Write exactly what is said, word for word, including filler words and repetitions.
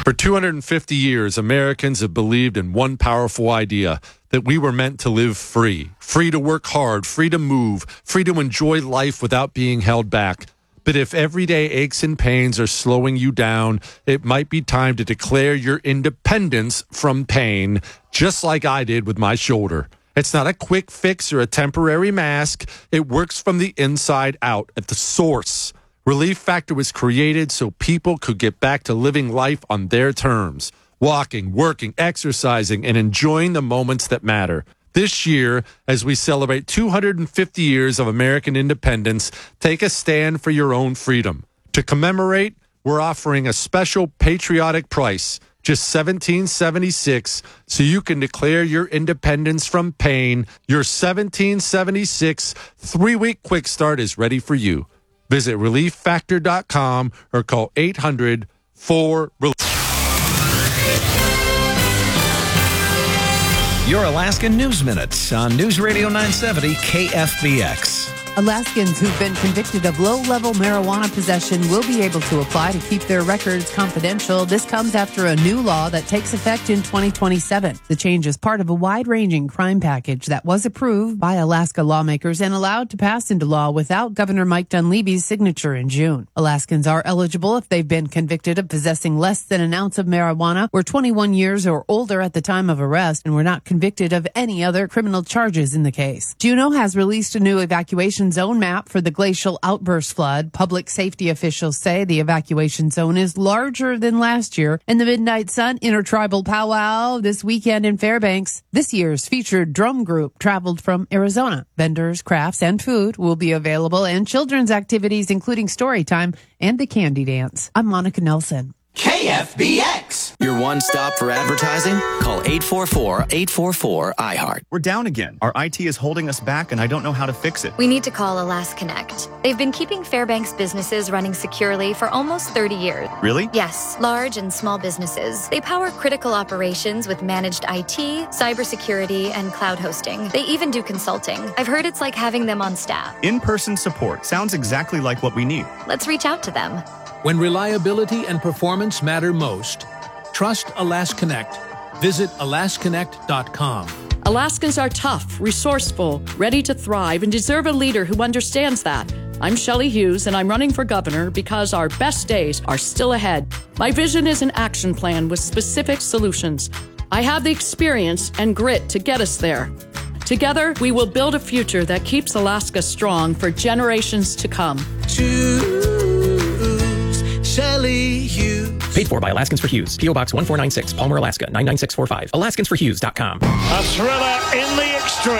For two hundred fifty years, Americans have believed in one powerful idea, that we were meant to live free. Free to work hard, free to move, free to enjoy life without being held back. But if everyday aches and pains are slowing you down, it might be time to declare your independence from pain, just like I did with my shoulder. It's not a quick fix or a temporary mask. It works from the inside out at the source. Relief Factor was created so people could get back to living life on their terms, walking, working, exercising, and enjoying the moments that matter. This year, as we celebrate two hundred fifty years of American independence, take a stand for your own freedom. To commemorate, we're offering a special patriotic price, just seventeen seventy-six, so you can declare your independence from pain. Your seventeen seventy-six three-week quick start is ready for you. Visit relief factor dot com or call eight hundred four relief. Your Alaskan News Minute on News Radio nine seventy K F B X. Alaskans who've been convicted of low-level marijuana possession will be able to apply to keep their records confidential. This comes after a new law that takes effect in twenty twenty-seven. The change is part of a wide-ranging crime package that was approved by Alaska lawmakers and allowed to pass into law without Governor Mike Dunleavy's signature in June. Alaskans are eligible if they've been convicted of possessing less than an ounce of marijuana, were twenty-one years or older at the time of arrest, and were not convicted of any other criminal charges in the case. Juneau has released a new evacuation zone map for the glacial outburst flood. Public safety officials say the evacuation zone is larger than last year. And the Midnight Sun Intertribal Powwow this weekend in Fairbanks. This year's featured drum group traveled from Arizona. Vendors, crafts, and food will be available, and children's activities including story time and the candy dance. I'm Monica Nelson. K F B X. Your one stop for advertising? Call eight four four, eight four four, I heart. We're down again. Our I T is holding us back, and I don't know how to fix it. We need to call AlasConnect. They've been keeping Fairbanks businesses running securely for almost thirty years. Really? Yes, large and small businesses. They power critical operations with managed I T, cybersecurity, and cloud hosting. They even do consulting. I've heard it's like having them on staff. In-person support sounds exactly like what we need. Let's reach out to them. When reliability and performance matter most, trust AlasConnect. Visit alas connect dot com. Alaskans are tough, resourceful, ready to thrive, and deserve a leader who understands that. I'm Shelley Hughes, and I'm running for governor because our best days are still ahead. My vision is an action plan with specific solutions. I have the experience and grit to get us there. Together, we will build a future that keeps Alaska strong for generations to come. Choose Shelley Hughes. Paid for by Alaskans for Hughes. P O Box one four nine six, Palmer, Alaska nine nine six four five. Alaskans for Hughes dot com. A thriller in the extreme.